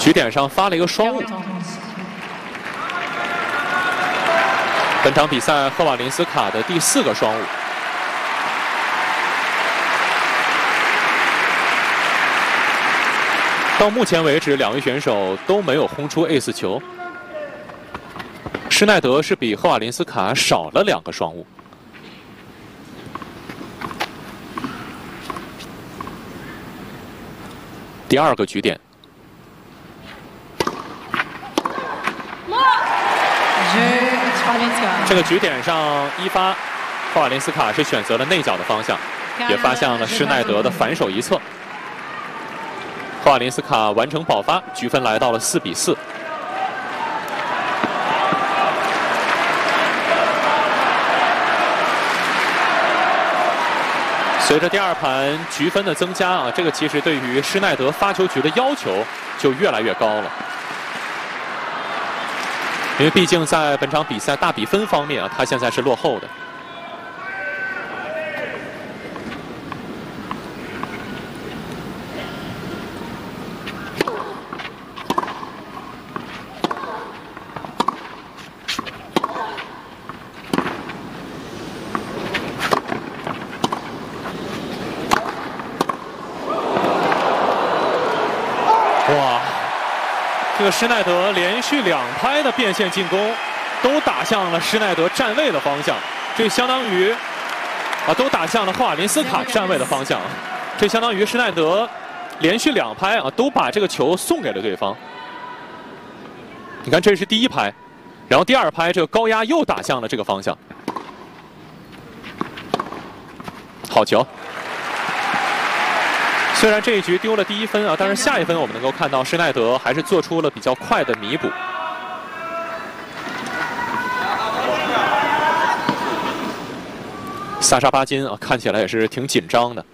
局点上发了一个双误。本场比赛赫瓦林斯卡的第4个双误。到目前为止，2位选手都没有轰出 ace 球。施耐德是比赫瓦林斯卡少了2个双误。第2个局点。 这个局点上，一发赫瓦林斯卡是选择了内角的方向，也发向了施耐德的反手一侧。赫瓦林斯卡完成保发，局分来到了4比4。随着第2盘局分的增加啊，这个其实对于施耐德发球局的要求就越来越高了。 因为毕竟在本场比赛大比分方面啊，他现在是落后的。哇！ 这个施耐德连续2拍的变线进攻，都打向了施耐德站位的方向，这相当于都打向了赫瓦林斯卡站位的方向，这相当于施耐德连续2拍都把这个球送给了对方。你看，这是第1拍，然后第2拍这个高压又打向了这个方向，好球！ 虽然这一局丢了第1分啊，但是下一分我们能够看到施耐德还是做出了比较快的弥补。萨沙巴金啊，看起来也是挺紧张的。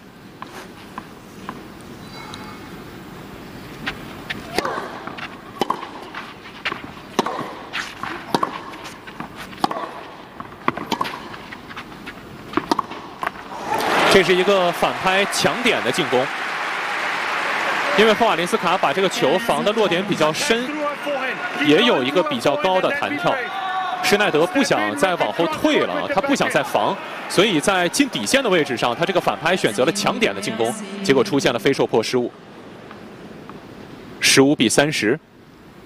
这是一个反拍抢点的进攻，因为赫瓦林斯卡把这个球防的落点比较深，也有一个比较高的弹跳。施耐德不想再往后退了，他不想再防，所以在近底线的位置上，他这个反拍选择了抢点的进攻，结果出现了非受迫失误，15比30。